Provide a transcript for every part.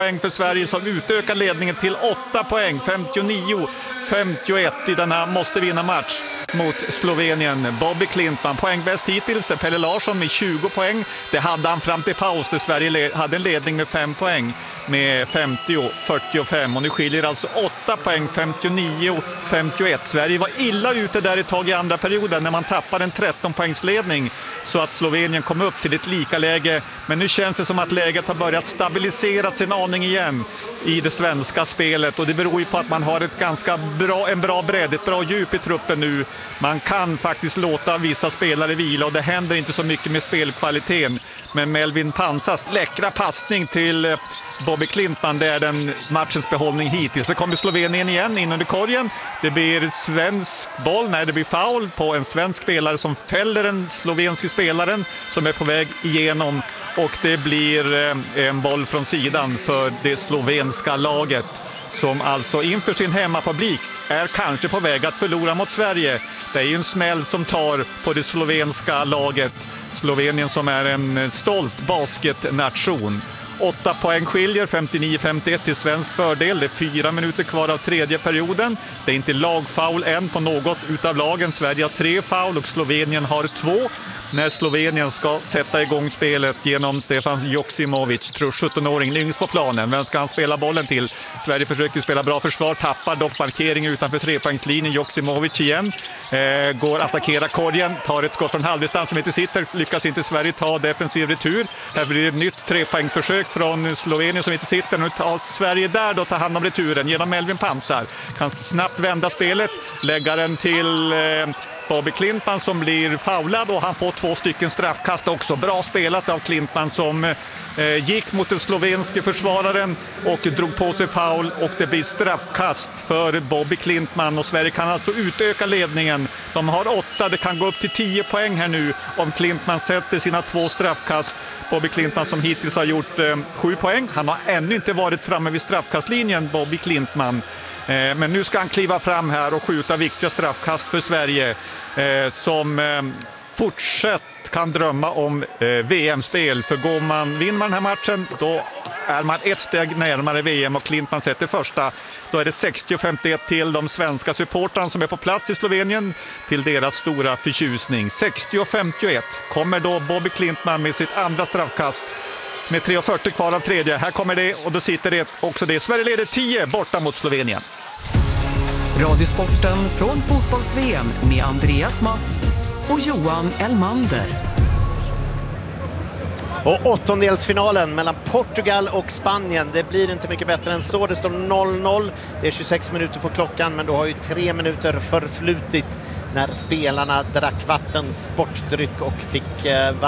Poäng för Sverige som utökar ledningen till 8 poäng, 59-51 i denna måste vinna match mot Slovenien. Bobby Klintman poängbäst hittills, Pelle Larsson med 20 poäng. Det hade han fram till paus där Sverige hade en ledning med 5 poäng med 50-45 och nu skiljer alltså 8 poäng, 59-51. Sverige var illa ute där ett tag i andra perioden när man tappade en 13-poängsledning så att Slovenien kom upp till ett lika läge. Men nu känns det som att läget har börjat stabilisera sin aning igen i det svenska spelet och det beror ju på att man har en bra bredd, ett bra djup i truppen nu. Man kan faktiskt låta vissa spelare vila och det händer inte så mycket med spelkvaliteten. Men Melvin Pansas läckra passning till Bobby Klintman, det är den matchens behållning hittills. Det kommer Slovenien igen in under korgen. Det blir svensk boll, det blir foul på en svensk spelare som fäller den slovenske spelaren som är på väg igenom. Och det blir en boll från sidan för det slovenska laget som alltså inför sin hemmapublik är kanske på väg att förlora mot Sverige. Det är ju en smäll som tar på det slovenska laget. Slovenien som är en stolt basketnation. 8 poäng skiljer, 59-51 till svensk fördel. Det är 4 minuter kvar av tredje perioden. Det är inte lagfoul än på något utav lagen. Sverige har 3 foul och Slovenien har 2. När Slovenien ska sätta igång spelet genom Stefan Joksimovic, tror 17-åring, yngst på planen. Vem ska han spela bollen till? Sverige försöker spela bra försvar, tappar dock markering utanför 3-poängslinjen. Joksimovic igen, går attackera korgen, tar ett skott från halvdistans som inte sitter, lyckas inte Sverige ta defensiv retur. Här blir det ett nytt 3-poängsförsök från Slovenien som inte sitter. Nu tar Sverige där då, tar hand om returen genom Melvin Pansar. Kan snabbt vända spelet, lägga den till Bobby Klintman som blir foulad och han får 2 stycken straffkast också. Bra spelat av Klintman som gick mot den slovenske försvararen och drog på sig foul och det blir straffkast för Bobby Klintman och Sverige kan alltså utöka ledningen. De har 8, det kan gå upp till 10 poäng här nu om Klintman sätter sina 2 straffkast. Bobby Klintman som hittills har gjort 7 poäng. Han har ännu inte varit framme vid straffkastlinjen, Bobby Klintman. Men nu ska han kliva fram här och skjuta viktiga straffkast för Sverige som fortsatt kan drömma om VM-spel. För vinner man den här matchen då är man ett steg närmare VM och Klintman sätter första. Då är det 60-51 till de svenska supportrarna som är på plats i Slovenien till deras stora förtjusning. 60-51 kommer då Bobby Klintman med sitt andra straffkast med 3:40 kvar av tredje. Här kommer det och då sitter det också det. Sverige leder 10 borta mot Slovenien. Radiosporten från fotbolls-VM med Andreas Mats och Johan Elmander. Och åttondelsfinalen mellan Portugal och Spanien, det blir inte mycket bättre än så. Det står 0-0, det är 26 minuter på klockan, men då har ju 3 minuter förflutit när spelarna drack vatten, sportdryck och fick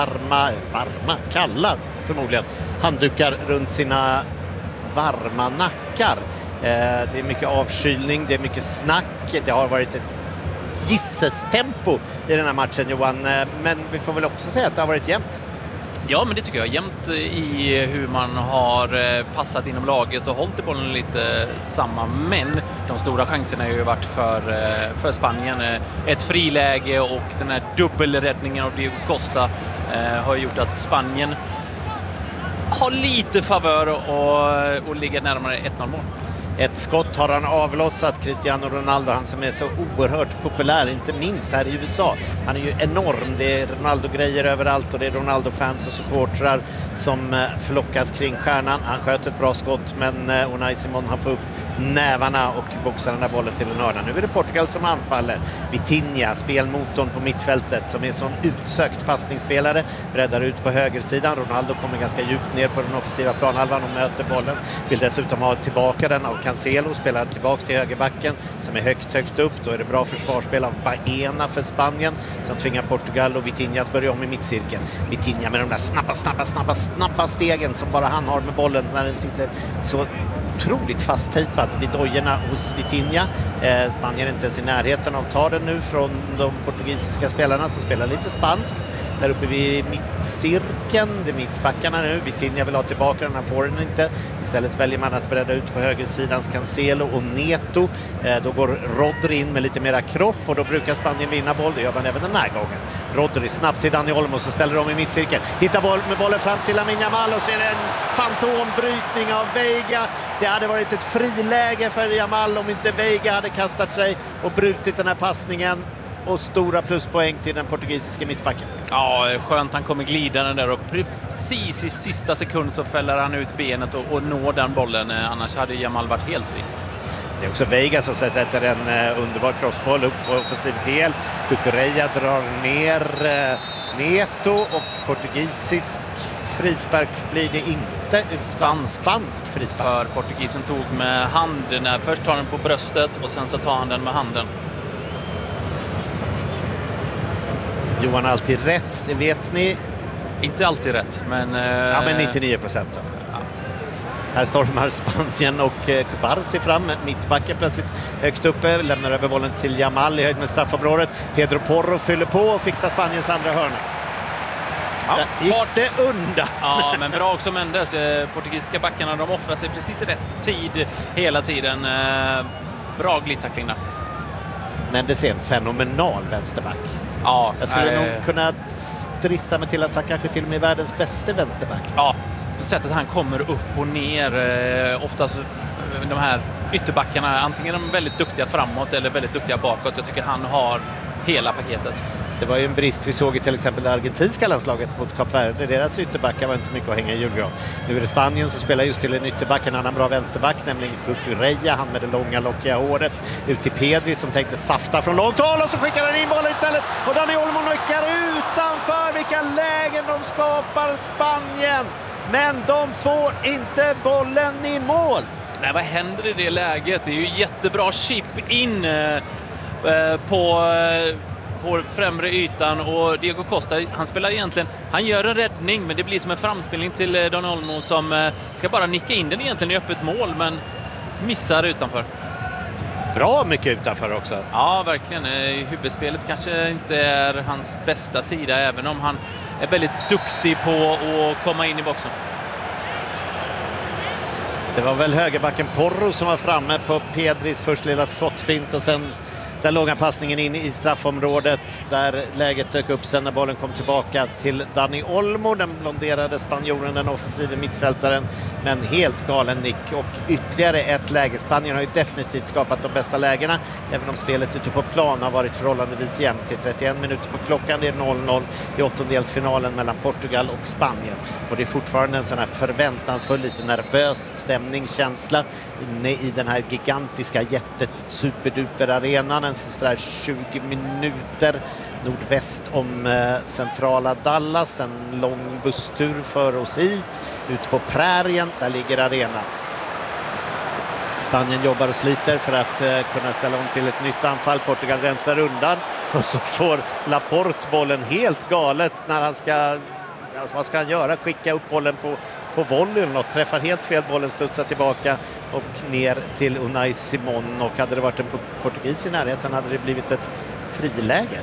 kalla förmodligen, handdukar runt sina varma nackar. Det är mycket avkylning, det är mycket snack, det har varit ett gissestempo i den här matchen, Johan, men vi får väl också säga att det har varit jämnt. Ja, men det tycker jag. Jämnt i hur man har passat inom laget och hållit i bollen lite samma. Men de stora chanserna har ju varit för Spanien. Ett friläge och den här dubbelräddningen av Diego Costa har gjort att Spanien har lite favör och ligger närmare 1-0-mål. Ett skott har han avlossat, Cristiano Ronaldo, han som är så oerhört populär, inte minst här i USA. Han är ju enorm, det är Ronaldo-grejer överallt och det är Ronaldo-fans och supportrar som flockas kring stjärnan. Han sköt ett bra skott, men Unai Simon har fått upp nävarna och boxar den där bollen till en hörna. Nu är det Portugal som anfaller. Vitinha, spelmotorn på mittfältet, som är en sån utsökt passningsspelare, breddar ut på högersidan. Ronaldo kommer ganska djupt ner på den offensiva planhalvan och möter bollen. Vill dessutom ha tillbaka den av Cancelo, spelar tillbaka till högerbacken som är högt upp. Då är det bra försvarsspel av Baena för Spanien som tvingar Portugal och Vitinha att börja om i mittcirkeln. Vitinha med de där snabba stegen som bara han har med bollen när den sitter så otroligt fasttejpad vid dojorna hos Vitinha. Spanien är inte ens i närheten av tar den nu från de portugisiska spelarna som spelar lite spanskt. Där uppe vid mittcirkeln, det är mittbackarna nu. Vitinha vill ha tillbaka den, han får den inte. Istället väljer man att bredda ut på högersidan Cancelo och Neto. Då går Rodri in med lite mera kropp och då brukar Spanien vinna boll. Det gör man även den här gången. Rodri snabbt till Dani Olmo, så ställer de i mittcirkeln. Hittar med bollen fram till Lamine Yamal och så är det en fantombrytning av Veiga. Det hade varit ett friläge för Yamal om inte Veiga hade kastat sig och brutit den här passningen. Och stora pluspoäng till den portugisiska mittbacken. Ja, skönt han kommer glidande där och precis i sista sekund så fäller han ut benet och når den bollen. Annars hade Yamal varit helt fri. Det är också Veiga som sätter en underbar crossboll upp på offensiv del. Cucurella drar ner Neto och portugisisk frispark blir det inte. Spansk frispark. För portugisen tog med handen. Först tar han på bröstet och sen så tar han den med handen. Johan har alltid rätt, det vet ni. Inte alltid rätt, men... Ja, men 99%. Ja. Här stormar Spanien och Kubarsi fram. Mittbacken plötsligt högt uppe. Lämnar över bollen till Yamal i höjd med straffområdet. Pedro Porro fyller på och fixar Spaniens andra hörna. Ja, där gick det undan. Ja, men bra också Mendes. Portugisiska backarna, de offrar sig precis i rätt tid hela tiden. Bra glidtackling där. Mendes är en fenomenal vänsterback. Ja, jag skulle nog kunna drista mig till att han kanske till och med är världens bästa vänsterback. Ja, på sättet han kommer upp och ner. Oftast de här ytterbackarna, antingen är de väldigt duktiga framåt eller väldigt duktiga bakåt. Jag tycker han har hela paketet. Det var ju en brist vi såg i till exempel det argentinska landslaget mot Kap Verde. Deras ytterbackar var inte mycket att hänga i julgran. Nu är det Spanien som spelar just till en ytterback, en annan bra vänsterback, nämligen Cucurella, han med det långa lockiga håret. Ut till Pedri som tänkte safta från långt håll och så skickar han in bollen istället. Och Dani Olmo nickar utanför. Vilka lägen de skapar, Spanien! Men de får inte bollen i mål. Nej, vad händer i det läget? Det är ju jättebra chip in på främre ytan och Diego Costa, han spelar egentligen, han gör en räddning men det blir som en framspelning till Dani Olmo som ska bara nicka in den egentligen i öppet mål men missar utanför. Bra mycket utanför också. Ja, verkligen. Huvudspelet kanske inte är hans bästa sida även om han är väldigt duktig på att komma in i boxen. Det var väl högerbacken Porro som var framme på Pedris först lilla skottfint och sen den långa passningen in i straffområdet där läget dök upp sen när bollen kom tillbaka till Dani Olmo, den blonderade spanjoren, den offensiva mittfältaren, men helt galen nick och ytterligare ett läge. Spanien har ju definitivt skapat de bästa lägena, även om spelet ute på plan har varit förhållandevis jämnt. Till 31 minuter på klockan, det är 0-0 i åttondelsfinalen mellan Portugal och Spanien och det är fortfarande en sån här förväntansfull, lite nervös stämningskänsla inne i den här gigantiska jättesuperduper arenan. Sådär 20 minuter nordväst om centrala Dallas, en lång busstur för oss hit, ut på prärien, där ligger arenan. Spanien jobbar och sliter för att kunna ställa om till ett nytt anfall. Portugal rensar undan och så får Laporte bollen helt galet när han ska, alltså vad ska han göra? Skicka upp bollen på volleyn och träffar helt fel, bollen studsar tillbaka och ner till Unai Simon, och hade det varit en portugis i närheten hade det blivit ett friläge.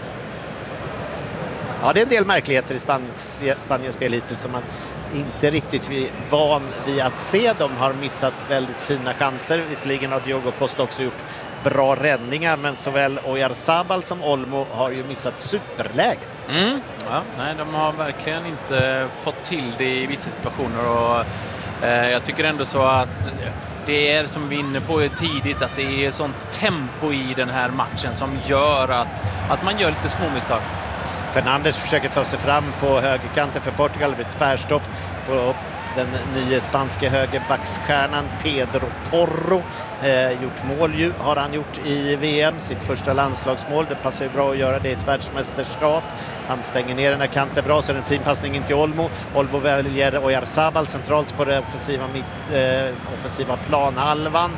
Ja, det är en del märkligheter i Spaniens spel hittills som man inte riktigt är van vid att se. De har missat väldigt fina chanser. Visserligen har Diogo Costa också gjort bra räddningar, men såväl Oyarzabal som Olmo har ju missat superlägen. Ja, nej, de har verkligen inte fått till det i vissa situationer och jag tycker ändå så att det är, som vi är inne på tidigt, att det är sånt tempo i den här matchen som gör att man gör lite små misstag. Fernandes försöker ta sig fram på högerkanten för Portugal. Det blir tvärstopp på den nya spanska högerbacksstjärnan Pedro Porro. Gjort mål ju, har han gjort i VM, sitt första landslagsmål. Det passar ju bra att göra det i ett världsmästerskap. Han stänger ner den här kanten bra, så är det en fin passning in till Olmo. Olmo väljer Oyarzabal centralt på det offensiva planhalvan.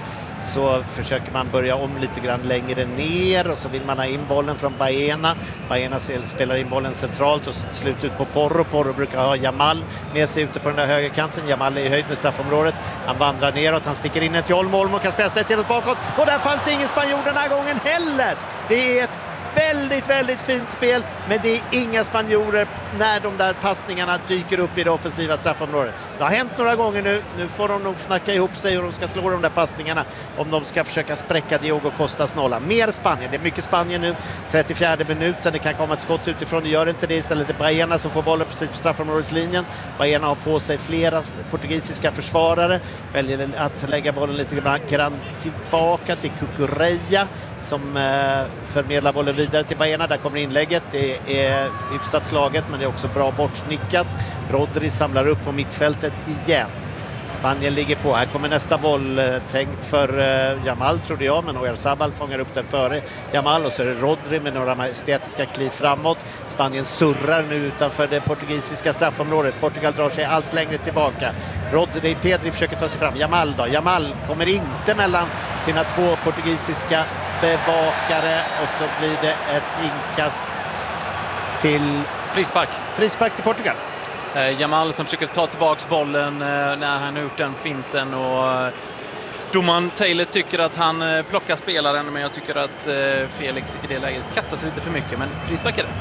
så försöker man börja om lite grann längre ner och så vill man ha in bollen från Baena. Baena spelar in bollen centralt och slut ut på Porro. Porro brukar ha Jamal med sig ute på den där högerkanten. Jamal är i höjd med straffområdet. Han vandrar neråt, han sticker in ett till Olmo. Olmo kan spela snett inåt bakåt och där fanns det ingen spanjor den här gången heller. Det är ett väldigt, väldigt fint spel, men det är inga spanjorer när de där passningarna dyker upp i det offensiva straffområdet. Det har hänt några gånger nu. Nu får de nog snacka ihop sig och de ska slå de där passningarna om de ska försöka spräcka Diogo Costas nolla. Mer Spanien. Det är mycket Spanien nu. 34 minuten. Det kan komma ett skott utifrån. Det gör inte det. Istället är Baena som får bollen precis på straffområdeslinjen. Baena har på sig flera portugisiska försvarare. Väljer att lägga bollen lite grann tillbaka till Cucurella som förmedlar bollen vidare till Baena. Där kommer inlägget. Det är hyfsat slaget, men det är också bra bortsnickat. Rodri samlar upp på mittfältet igen. Spanien ligger på. Här kommer nästa boll, tänkt för Jamal trodde jag, men Oyarzabal fångar upp den före Jamal och så är det Rodri med några majestätiska kliv framåt. Spanien surrar nu utanför det portugisiska straffområdet. Portugal drar sig allt längre tillbaka. Rodri, Pedri försöker ta sig fram. Jamal då? Jamal kommer inte mellan sina två portugisiska bevakare och så blir det ett inkast till frispark till Portugal. Jamal som försöker ta tillbaks bollen när han har gjort den finten och domaren Taylor tycker att han plockar spelaren, men jag tycker att Felix i det läget kastar sig lite för mycket, men frispark är det.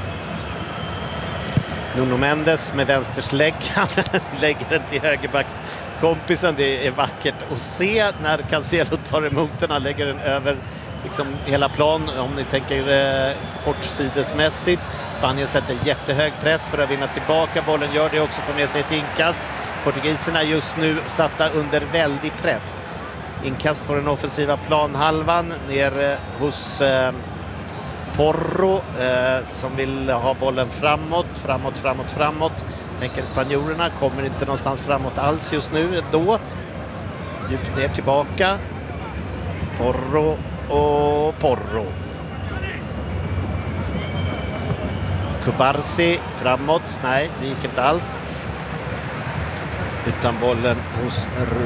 Nuno Mendes med vänsterslägg, han lägger den till högerbackskompisen. Det är vackert att se när Cancelo tar emot den. Han lägger den över liksom hela plan, om ni tänker kortsidesmässigt. Spanien sätter jättehög press för att vinna tillbaka. Bollen gör det också, får med sig ett inkast. Portugiserna just nu satta under väldig press. Inkast på den offensiva planhalvan ner hos Porro som vill ha bollen framåt. Tänker spanjorerna, kommer inte någonstans framåt alls just nu då. Djupt ner tillbaka. Porro. Kubarsi framåt. Nej, det gick inte alls. Utan bollen hos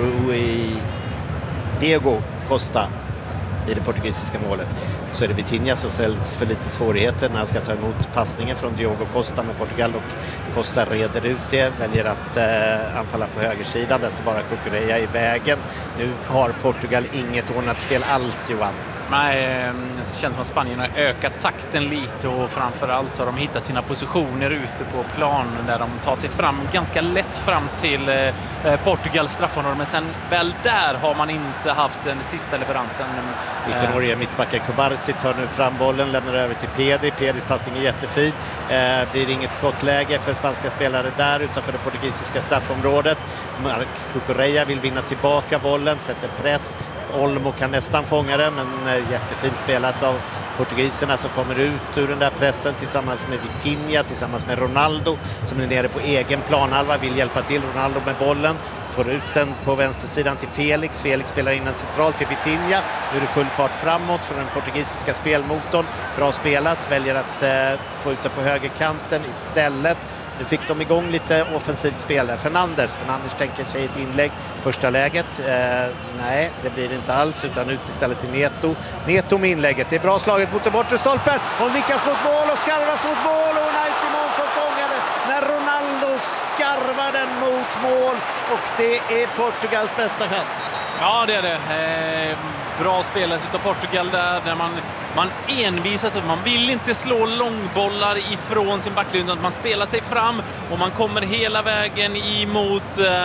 Diego Costa i det portugisiska målet. Så är det Vitinha som ställs för lite svårigheter när han ska ta emot passningen från Diogo Costa, med Portugal och Costa reder ut det. Väljer att anfalla på högersidan. Där står bara Cucurella i vägen. Nu har Portugal inget ordnat spel alls, Johan. Nej, det känns som att Spanien har ökat takten lite och framförallt så har de hittat sina positioner ute på plan där de tar sig fram ganska lätt fram till Portugals straffområde, men sen väl där har man inte haft den sista leveransen. 19-åriga mittbacken Kubarsi tar nu fram bollen, lämnar över till Pedri. Pedris passning är jättefin. Blir inget skottläge för spanska spelare där utanför det portugisiska straffområdet. Cucurella vill vinna tillbaka bollen, sätter press. Olmo kan nästan fånga den, men jättefint spelat av portugiserna som kommer ut ur den där pressen tillsammans med Vitinha, tillsammans med Ronaldo som är nere på egen planhalva, vill hjälpa till Ronaldo med bollen. Får ut den på vänstersidan till Felix. Felix spelar in den centralt till Vitinha. Nu är det full fart framåt från den portugisiska spelmotorn. Bra spelat, väljer att få ut den på högerkanten istället. Nu fick de igång lite offensivt spel där. Fernandes tänker sig ett inlägg. Första läget. Nej, det blir det inte alls, utan ut istället till Neto. Neto med inlägget. Det är bra slaget mot den bortre stolpen. Och lyckas mot mål och skarvas mot mål. Och Unai Simon får fånga den när Ronaldo skarvar den mot mål. Och det är Portugals bästa chans. Ja, det är det. Bra spelas utav Portugal där man envisas, man vill inte slå långbollar ifrån sin backlinje, utan man spelar sig fram och man kommer hela vägen emot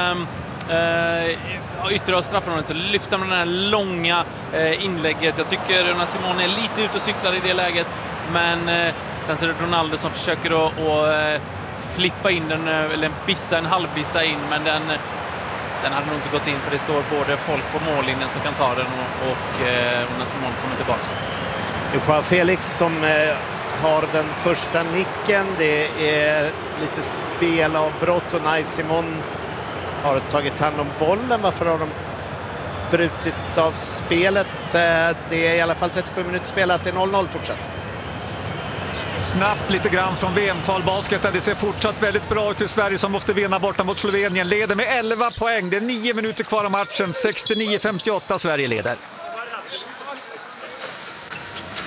yttre straffområdet, så lyfter man den här långa inlägget. Jag tycker Unai Simon är lite ute och cyklar i det läget, men sen så är det Ronaldo som försöker att flippa in den, eller en halvbissa in, men den hade nog inte gått in, för det står både folk på mållinjen som kan ta den och Unai Simon kommer tillbaks. Joao Felix som har den första nicken. Det är lite spelavbrott och Unai Simon har tagit hand om bollen. Varför har de brutit av spelet? Det är i alla fall 37 minuter spelat. Det är 0-0 fortsatt. Snabbt lite grann från VM-kvalbasket. Det ser fortsatt väldigt bra ut i Sverige som måste vinna borta mot Slovenien. Leder med 11 poäng. Det är 9 minuter kvar av matchen. 69-58 Sverige leder.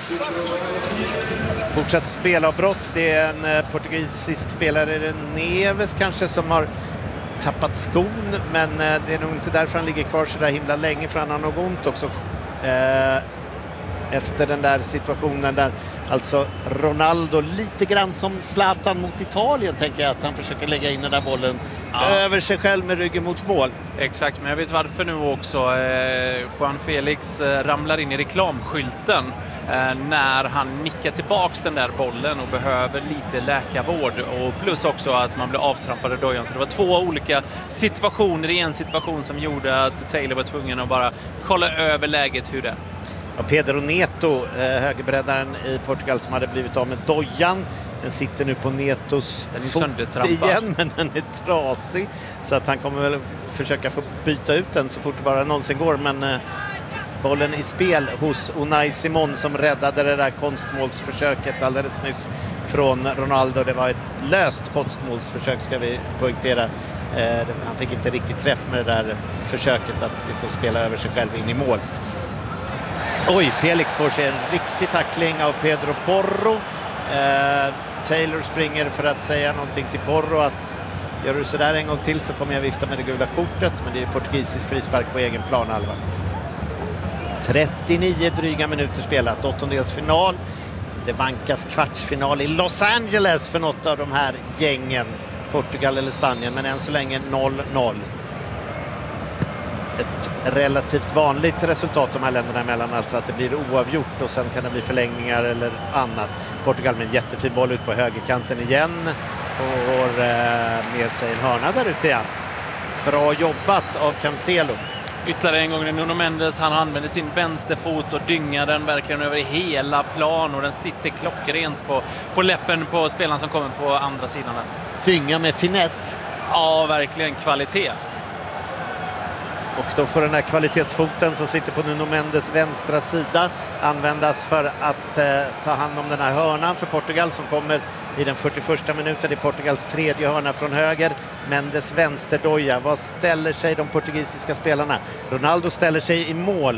Fortsatt spelavbrott. Det är en portugisisk spelare, Neves kanske, som har tappat skon, men det är nog inte därför han ligger kvar så där himla länge, för han har nog ont också efter den där situationen där alltså Ronaldo, lite grann som Zlatan mot Italien, tänker jag, att han försöker lägga in den där bollen över sig själv med ryggen mot mål. Exakt, men jag vet varför nu också. João Felix ramlar in i reklamskylten när han nickar tillbaks den där bollen och behöver lite läkarvård, och plus också att man blir avtrampad i dojan. Så det var 2 olika situationer i en situation som gjorde att Taylor var tvungen att bara kolla över läget hur det är. Ja, Pedro Neto, högerbreddaren i Portugal, som hade blivit av med dojan. Den sitter nu på Netos fot igen, men den är trasig. Så att han kommer väl försöka få byta ut den så fort det bara någonsin går. Men bollen i spel hos Unai Simon, som räddade det där konstmålsförsöket alldeles nyss från Ronaldo. Det var ett löst konstmålsförsök, ska vi poängtera. Han fick inte riktigt träff med det där försöket att liksom spela över sig själv in i mål. Oj, Felix får sig en riktig tackling av Pedro Porro. Taylor springer för att säga någonting till Porro, att gör du så där en gång till så kommer jag vifta med det gula kortet. Men det är portugisisk frispark på egen planhalva. 39 dryga minuter spelat, åttondelsfinal. Det vankas kvartsfinal i Los Angeles för något av de här gängen, Portugal eller Spanien, men än så länge 0-0. Ett relativt vanligt resultat de här länderna emellan, alltså att det blir oavgjort och sen kan det bli förlängningar eller annat. Portugal med en jättefin boll ut på högerkanten igen, får med sig en hörna där ute igen. Bra jobbat av Cancelo. Ytterligare en gång Nuno Mendes, han använder sin vänsterfot och dyngar den verkligen över hela plan, och den sitter klockrent på läppen på spelaren som kommer på andra sidan. Dynga med finess. Ja, verkligen kvalitet. Och då får den här kvalitetsfoten som sitter på Nuno Mendes vänstra sida användas för att ta hand om den här hörnan för Portugal, som kommer i den 41:a minuten. Det är Portugals tredje hörna från höger. Mendes vänsterdoja. Vad ställer sig de portugisiska spelarna? Ronaldo ställer sig i mål.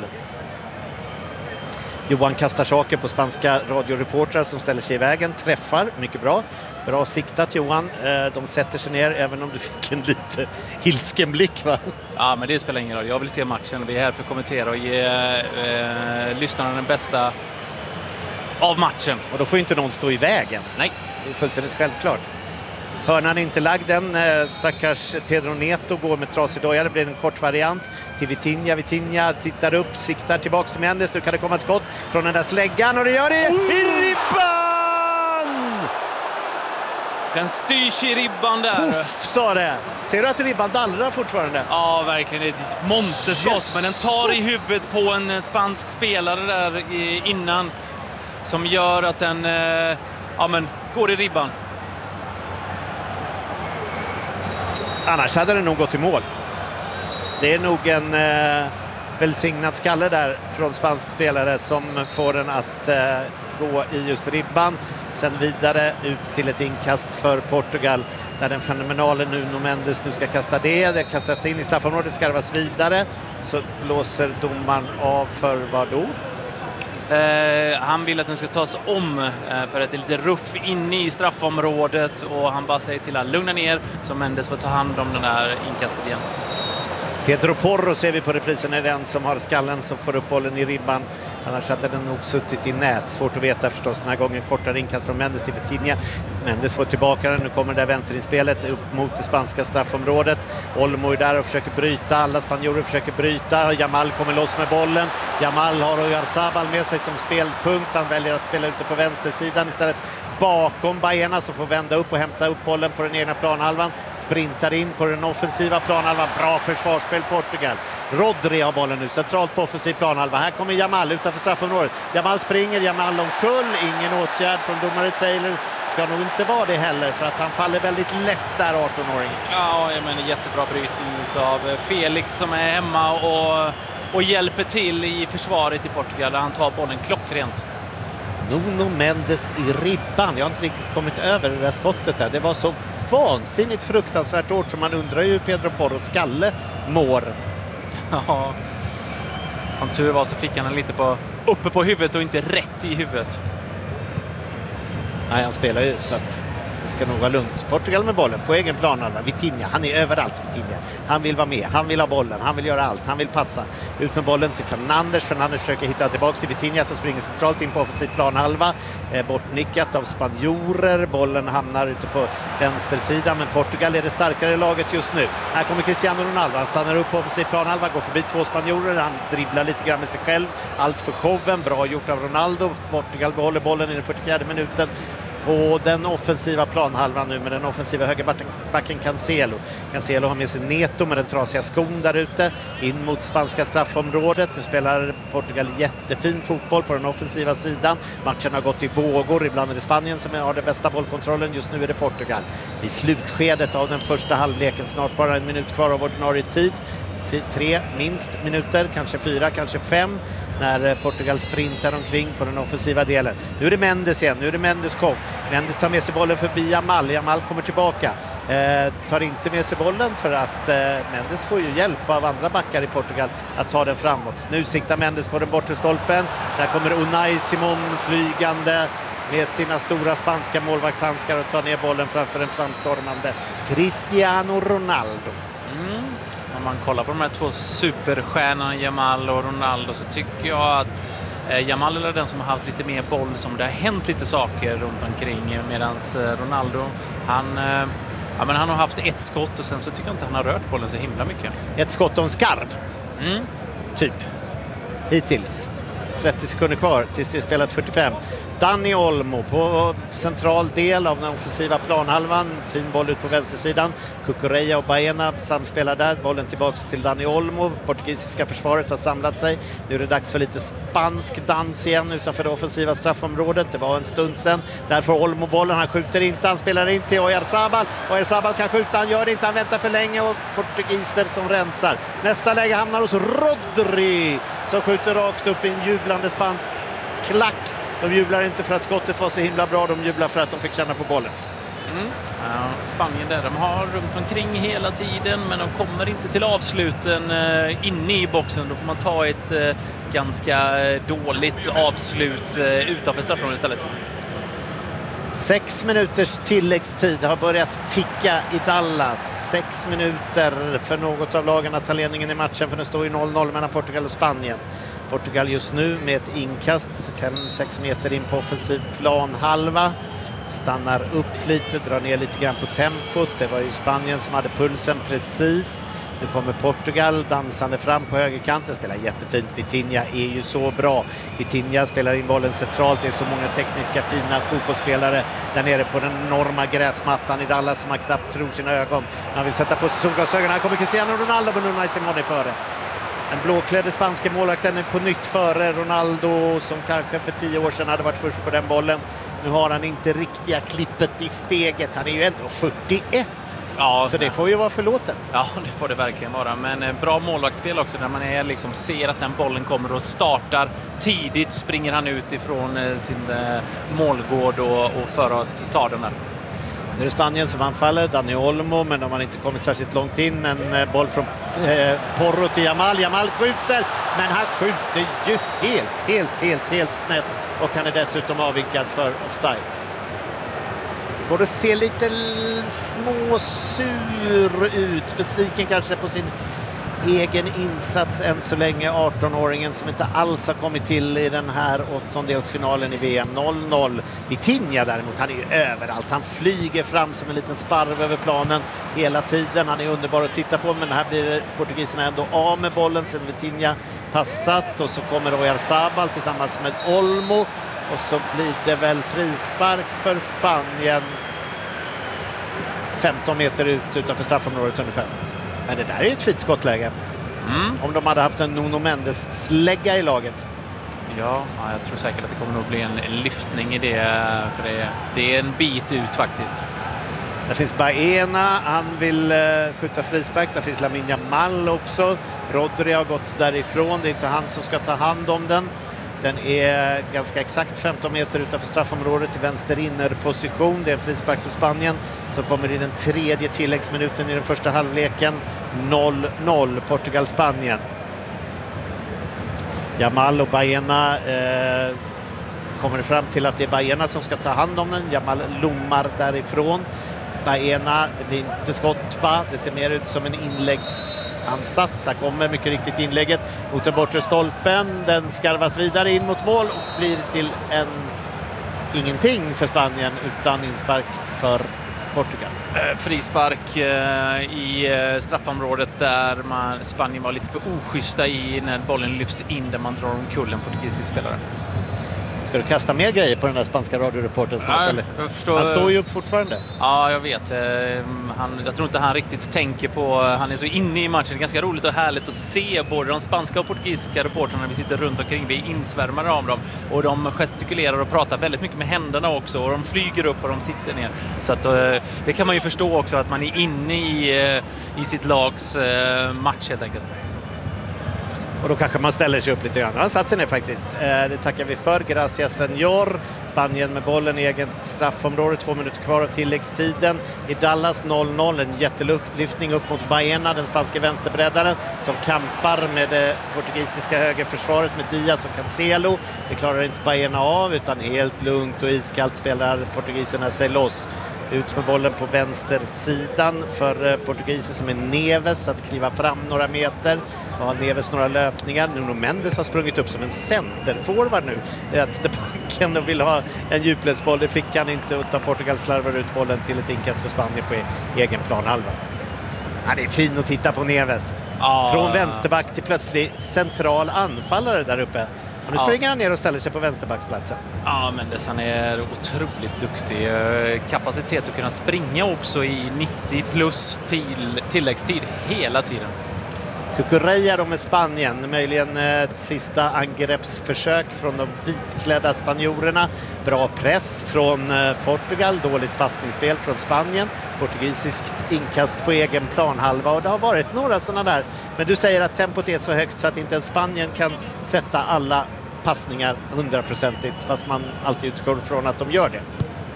Johan kastar saker på spanska radioreportrar som ställer sig i vägen. Träffar, mycket bra. Bra siktat, Johan. De sätter sig ner, även om du fick en lite hilsken blick, va? Ja, men det spelar ingen roll. Jag vill se matchen. Vi är här för att kommentera och ge lyssnarna den bästa av matchen. Och då får ju inte någon stå i vägen. Nej. Det är fullständigt självklart. Hörnan är inte lagd än. Stackars Pedro Neto går med trasig doja. Det blir en kort variant till Vitinha. Vitinha tittar upp, siktar tillbaka till Mendes. Nu kan det komma ett skott från den där släggan, och det gör det i ribban! Den styrs i ribban där. Puff, sa det. Ser du att ribban dallrar fortfarande? Ja, verkligen ett monsterskott. Men den tar i huvudet på en spansk spelare där innan, som gör att den går i ribban. Annars hade den nog gått i mål. Det är nog en välsignad skalle där från spansk spelare som får den att gå i just ribban. Sen vidare ut till ett inkast för Portugal, där den fenomenalen Nuno Mendes nu ska kasta det. Det kastas in i straffområdet, skarvas vidare. Så blåser domaren av för vad då? Han vill att den ska tas om för att det är lite ruff inne i straffområdet, och han bara säger till att lugna ner, så Mendes får ta hand om den där inkastet igen. Pedro Porro ser vi på reprisen, är den som har skallen som får upp bollen i ribban. Annars hade den nog suttit i nät. Svårt att veta förstås. Den här gången kortare inkast från Mendes till Vitinha. Mendes får tillbaka den. Nu kommer det där vänsterinspelet upp mot det spanska straffområdet. Olmo är där och försöker bryta. Alla spanjorer försöker bryta. Yamal kommer loss med bollen. Yamal har Oyarzabal med sig som spelpunkt. Han väljer att spela ute på vänstersidan istället, bakom Baena, som får vända upp och hämta upp bollen på den egna planhalvan. Sprintar in på den offensiva planhalvan. Bra försvarsspel Portugal. Rodri har bollen nu centralt på offensiv planhalva. Här kommer Yamal utanför straffområdet. Yamal springer, Yamal omkull. Ingen åtgärd från domare Taylor. Ska nog inte vara det heller, för att han faller väldigt lätt där, 18-åringen. Ja, jag menar jättebra brytning av Felix som är hemma och hjälper till i försvaret i Portugal. Han tar bollen klockrent. Nuno Mendes i ribban. Jag har inte riktigt kommit över det där skottet där. Det var så vansinnigt fruktansvärt hårt, som man undrar ju hur Pedro Porros skalle mår. Ja, som tur var så fick han den lite på uppe på huvudet och inte rätt i huvudet. Nej, han spelar ju så att det ska nog vara lugnt. Portugal med bollen på egen plan. Vitinha, han är överallt Vitinha. Han vill vara med, han vill ha bollen, han vill göra allt, han vill passa. Ut med bollen till Fernandes. Fernandes försöker hitta tillbaka till Vitinha som springer centralt in på offensiv planhalva. Bortnickat av spanjorer. Bollen hamnar ute på vänstersidan, men Portugal är det starkare laget just nu. Här kommer Cristiano Ronaldo. Han stannar upp på offensiv planhalva, går förbi 2 spanjorer. Han dribblar lite grann med sig själv. Allt för showen. Bra gjort av Ronaldo. Portugal behåller bollen i den 44:e minuten. På den offensiva planhalvan nu med den offensiva högerbacken Cancelo. Cancelo har med sig Neto med den trasiga skon där ute in mot spanska straffområdet. Nu spelar Portugal jättefin fotboll på den offensiva sidan. Matchen har gått i vågor. Ibland är det Spanien som har den bästa bollkontrollen. Just nu är det Portugal. I slutskedet av den första halvleken, snart bara 1 minut kvar av ordinarie tid. 3 minst minuter, kanske 4, kanske 5 när Portugal sprintar omkring på den offensiva delen. Nu är det Mendes igen, nu är det Mendes show. Mendes tar med sig bollen förbi Yamal. Yamal kommer tillbaka. Tar inte med sig bollen för att Mendes får ju hjälp av andra backar i Portugal att ta den framåt. Nu siktar Mendes på den bortre stolpen. Där kommer Unai Simon flygande med sina stora spanska målvaktshandskar och tar ner bollen framför en framstormande Cristiano Ronaldo. Om man kollar på de här 2 superstjärnorna Yamal och Ronaldo så tycker jag att Yamal är den som har haft lite mer boll, som det har hänt lite saker runt omkring, medan Ronaldo han har haft 1 skott och sen så tycker jag inte han har rört bollen så himla mycket. 1 skott och en skarv. Typ. Hittills. 30 sekunder kvar tills det är spelat 45. Dani Olmo på central del av den offensiva planhalvan. Fin boll ut på vänstersidan. Cucurella och Baena samspelar där. Bollen tillbaks till Dani Olmo. Portugisiska försvaret har samlat sig. Nu är det dags för lite spansk dans igen utanför det offensiva straffområdet. Det var en stund sedan. Där får Olmo bollen. Han skjuter inte. Han spelar in till Oyarzabal. Oyarzabal kan skjuta. Han gör det inte. Han väntar för länge och portugiser som rensar. Nästa läge hamnar hos Rodri som skjuter rakt upp i en jublande spansk klack. De jublar inte för att skottet var så himla bra, de jublar för att de fick känna på bollen. Spanien där, de har runt omkring hela tiden, men de kommer inte till avsluten inne i boxen. Då får man ta ett ganska dåligt avslut utanför straffområdet istället. 6 minuters tilläggstid har börjat ticka i Dallas. 6 minuter för något av lagen att ta ledningen i matchen, för det står ju 0-0 mellan Portugal och Spanien. Portugal just nu med ett inkast 5-6 meter in på offensiv planhalva. Stannar upp lite, drar ner lite grann på tempot. Det var ju Spanien som hade pulsen precis. Nu kommer Portugal dansande fram på högerkanten. Spelar jättefint. Vitinha är ju så bra. Vitinha spelar in bollen centralt. Det är så många tekniska fina fotbollsspelare där nere på den enorma gräsmattan i Dallas som man knappt tror sina ögon. Man vill sätta på solglasögonen. Här kommer Cristiano Ronaldo, men Unai Simon är före. En blåklädd spanske målvakten är på nytt före Ronaldo som kanske för 10 år sedan hade varit först på den bollen. Nu har han inte riktiga klippet i steget. Han är ju ändå 41. Ja, så det får ju vara förlåtet. Ja, det får det verkligen vara. Men bra målvaktsspel också när man ser att den bollen kommer och startar tidigt. Springer han ut ifrån sin målgård och för att ta den där. Nu är det Spanien som anfaller, Dani Olmo, men de har inte kommit särskilt långt in. En boll från Porro till Yamal. Yamal skjuter, men han skjuter ju helt snett och han är dessutom avvinkad för offside. Går det se lite småsur ut, besviken kanske på sin egen insats än så länge, 18-åringen som inte alls har kommit till i den här åttondelsfinalen i VM. 0-0. Vitinha däremot, han är ju överallt. Han flyger fram som en liten sparv över planen hela tiden. Han är underbar att titta på, men här blir portugiserna ändå av med bollen sen Vitinha passat, och så kommer Oyarzabal tillsammans med Olmo, och så blir det väl frispark för Spanien 15 meter ut utanför straffområdet ungefär. Men det där är ju ett fint skottläge. Om de hade haft en Nuno Mendes slägga i laget. Ja, jag tror säkert att det kommer nog bli en lyftning i det. För det är en bit ut faktiskt. Där finns Baena, han vill skjuta frispark. Där finns Lamine Yamal också. Rodri har gått därifrån. Det är inte han som ska ta hand om den. Den är ganska exakt 15 meter utanför straffområdet i vänster innerposition. Det är en frispark för Spanien som kommer i den 3:e tilläggsminuten i den första halvleken. 0-0 Portugal-Spanien. Jamal och Baena kommer fram till att det är Baena som ska ta hand om den. Jamal lommar därifrån. Baena, det blir inte skott, va? Det ser mer ut som en inläggsansats. Här kommer mycket riktigt inlägget mot den bortre stolpen. Den skarvas vidare in mot mål och blir till ingenting för Spanien utan inspark för Portugal. Frispark i straffområdet där Spanien var lite för oschyssta i när bollen lyfts in där man drar omkull en portugisisk spelare. Ska du kasta mer grejer på den där spanska radioreporten snart, ja, eller? förstår... Han står ju upp fortfarande. Ja, jag vet. Jag tror inte han riktigt tänker på... Han är så inne i matchen. Det är ganska roligt och härligt att se både de spanska och portugisiska reporterna när vi sitter runt omkring. Vi är insvärmade av dem. Och de gestikulerar och pratar väldigt mycket med händerna också. Och de flyger upp och de sitter ner. Så att, det kan man ju förstå också att man är inne i sitt lags match helt enkelt. Och då kanske man ställer sig upp lite grann. Han satt sig ner faktiskt. Det tackar vi för. Gracias senor. Spanien med bollen i egen straffområde. 2 minuter kvar av tilläggstiden. I Dallas 0-0. En jättelyftning upp mot Baena, den spanska vänsterbreddaren, som kampar med det portugisiska högerförsvaret med Diaz och Cancelo. Det klarar inte Baena av, utan helt lugnt och iskallt spelar portugiserna sig loss. Ut med bollen på vänstersidan för portugiser som är Neves att kliva fram några meter. Ja, Neves några löpningar. Nuno Mendes har sprungit upp som en centerforward nu. Vänsterbacken och vill ha en djupledsboll. Det fick han inte, utan Portugal slarvar ut bollen till ett inkast för Spanien på egen planhalva. Ja, det är fint att titta på Neves. Från vänsterback till plötsligt central anfallare där uppe. Och nu springer han ner och ställer sig på vänsterbacksplatsen. Ja, Mendes, han är otroligt duktig. Kapacitet att kunna springa också i 90 plus tilläggstid hela tiden. Cucurella då med Spanien. Möjligen ett sista angreppsförsök från de vitklädda spanjorerna. Bra press från Portugal. Dåligt passningsspel från Spanien. Portugisiskt inkast på egen planhalva. Och det har varit några sådana där. Men du säger att tempot är så högt så att inte ens Spanien kan sätta alla passningar 100%igt. Fast man alltid utgår från att de gör det.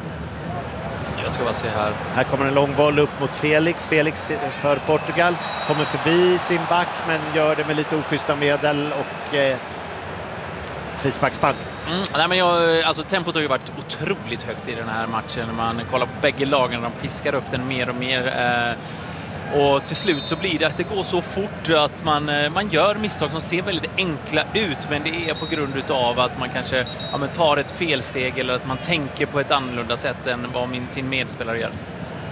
Jag ska bara se här. Här kommer en lång boll upp mot Felix. Felix för Portugal kommer förbi sin back men gör det med lite oschyssta medel och frispark Spanien. Nej, men alltså, tempot har ju varit otroligt högt i den här matchen. Man kollar på bägge lagen, de piskar upp den mer och mer. Och till slut så blir det att det går så fort att man gör misstag som ser väldigt enkla ut, men det är på grund av att man kanske tar ett felsteg eller att man tänker på ett annorlunda sätt än vad sin medspelare gör.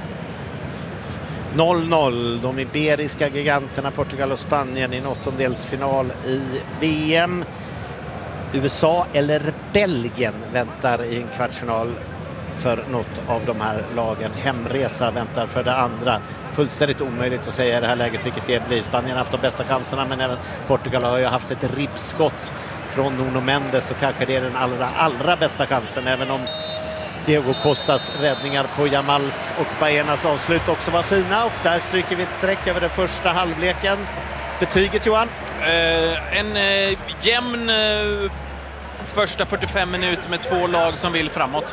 0-0, de iberiska giganterna Portugal och Spanien i en åttondelsfinal i VM. USA eller Belgien väntar i en kvartsfinal för något av de här lagen. Hemresa väntar för det andra. Fullständigt omöjligt att säga i det här läget vilket det blir. Spanien har haft de bästa chanserna, men även Portugal har ju haft ett ribbskott från Nuno Mendes, och kanske det är den allra bästa chansen, även om Diego Costas räddningar på Jamals och Baenas avslut också var fina. Och där stryker vi ett streck över den första halvleken. Betyget, Johan? En jämn första 45 minuter med två lag som vill framåt.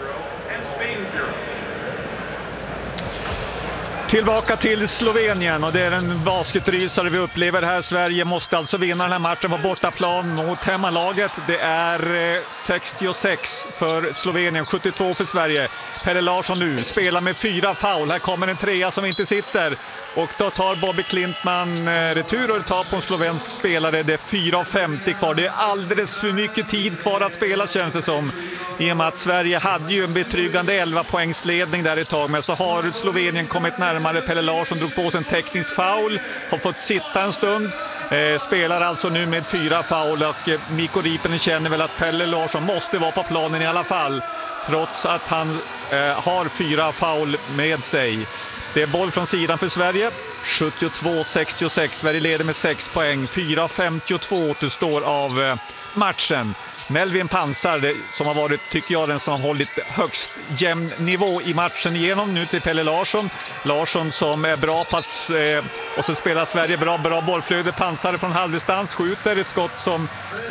Tillbaka till Slovenien, och det är en basketrysare vi upplever här. Sverige måste alltså vinna den här matchen på bortaplan mot hemmalaget. Det är 66 för Slovenien, 72 för Sverige. Pelle Larsson nu spelar med 4 foul. Här kommer en trea som inte sitter. Och då tar Bobby Klintman retur och tar på en slovensk spelare. Det är 4:50 kvar. Det är alldeles för mycket tid kvar att spela, känns det som. I och med att Sverige hade ju en betryggande 11-poängsledning där ett tag. Men så har Slovenien kommit närmare. Pelle Larsson drog på sig en teknisk foul. Har fått sitta en stund. Spelar alltså nu med 4 foul. Och Mikko Riippinen känner väl att Pelle Larsson måste vara på planen i alla fall. Trots att han har 4 foul med sig. Det är boll från sidan för Sverige. 72-66. Sverige leder med 6 poäng. 4:52 återstår av matchen. Melvin Pansar, som har varit, tycker jag, den som har hållit högst jämn nivå i matchen igenom, nu till Pelle Larsson. Larsson som är bra på att, och så spelar Sverige bra bollflöde. Pansar från halvdistans skjuter ett skott som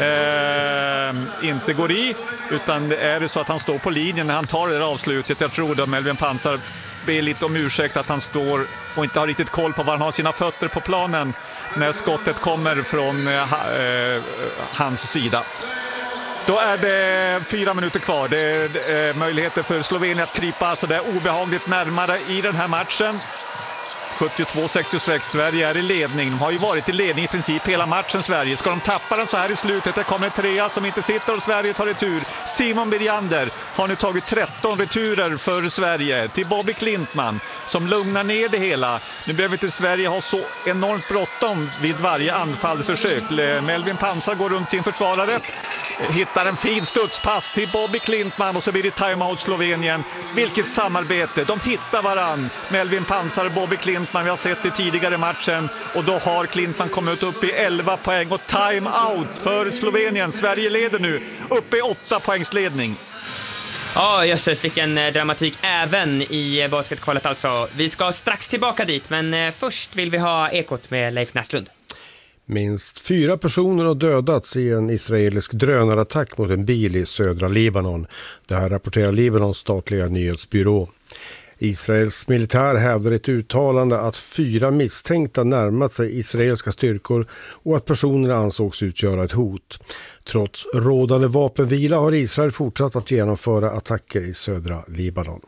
inte går i, utan är det så att han står på linjen när han tar det avslutet. Jag tror att Melvin Pansar ber lite om ursäkt att han står och inte har riktigt koll på var han har sina fötter på planen när skottet kommer från hans sida. Då är det 4 minuter kvar. Det är möjligheter för Slovenien att krypa så det är obehagligt närmare i den här matchen. 72-66, Sverige är i ledning. De har ju varit i ledning i princip hela matchen, Sverige. Ska de tappa den så här i slutet? Det kommer en trea som inte sitter och Sverige tar retur. Simon Birjander har nu tagit 13 returer för Sverige till Bobby Klintman som lugnar ner det hela. Nu behöver inte Sverige ha så enormt bråttom vid varje anfallsförsök. Melvin Pansar går runt sin försvarare, hittar en fin studspass till Bobby Klintman och så blir det timeout Slovenien. Vilket samarbete, de hittar varann. Melvin Pansar och Bobby Klintman, vi har sett det tidigare i matchen och då har Klintman kommit upp i 11 poäng och timeout för Slovenien. Sverige leder nu upp i 8 poängsledning. Ja, jösses, vilken dramatik även i basketkvalet alltså. Vi ska strax tillbaka dit, men först vill vi ha Ekot med Leif Näslund. Minst 4 personer har dödats i en israelisk drönarattack mot en bil i södra Libanon. Det här rapporterar Libanons statliga nyhetsbyrå. Israels militär hävdar ett uttalande att 4 misstänkta närmat sig israeliska styrkor och att personerna ansågs utgöra ett hot. Trots rådande vapenvila har Israel fortsatt att genomföra attacker i södra Libanon.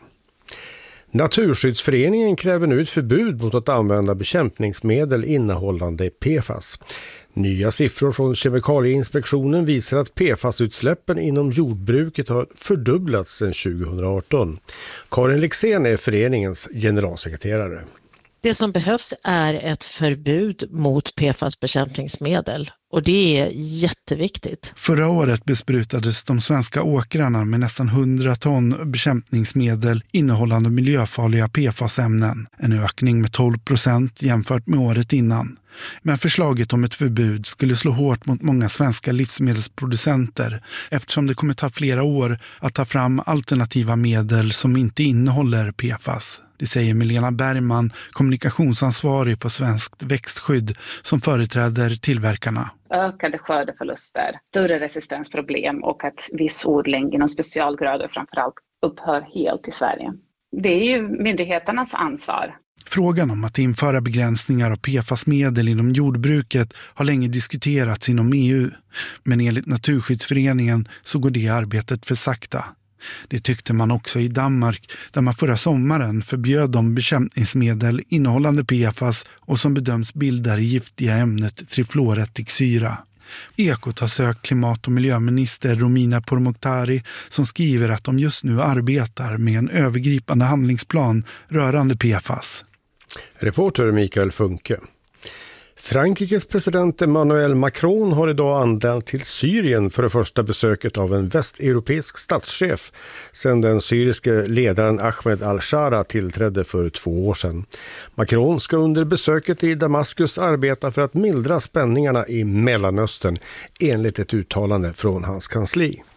Naturskyddsföreningen kräver nu ett förbud mot att använda bekämpningsmedel innehållande PFAS. Nya siffror från Kemikalieinspektionen visar att PFAS-utsläppen inom jordbruket har fördubblats sedan 2018. Karin Lexén är föreningens generalsekreterare. Det som behövs är ett förbud mot PFAS-bekämpningsmedel och det är jätteviktigt. Förra året besprutades de svenska åkrarna med nästan 100 ton bekämpningsmedel innehållande miljöfarliga PFAS-ämnen. En ökning med 12% jämfört med året innan. Men förslaget om ett förbud skulle slå hårt mot många svenska livsmedelsproducenter eftersom det kommer ta flera år att ta fram alternativa medel som inte innehåller PFAS. Det säger Milena Bergman, kommunikationsansvarig på Svenskt växtskydd som företräder tillverkarna. Ökade skördeförluster, större resistensproblem och att viss odling inom specialgrödor framförallt upphör helt i Sverige. Det är ju myndigheternas ansvar. Frågan om att införa begränsningar av PFAS-medel inom jordbruket har länge diskuterats inom EU. Men enligt Naturskyddsföreningen så går det arbetet för sakta. Det tyckte man också i Danmark där man förra sommaren förbjöd de bekämpningsmedel innehållande PFAS och som bedöms bilda det giftiga ämnet trifluoretiksyra. Ekot har sökt klimat- och miljöminister Romina Pourmokhtari som skriver att de just nu arbetar med en övergripande handlingsplan rörande PFAS. Reporter Mikael Funke. Frankrikes president Emmanuel Macron har idag anlänt till Syrien för det första besöket av en västeuropeisk statschef sedan den syriske ledaren Ahmed al-Shara tillträdde för 2 år sedan. Macron ska under besöket i Damaskus arbeta för att mildra spänningarna i Mellanöstern enligt ett uttalande från hans kansli.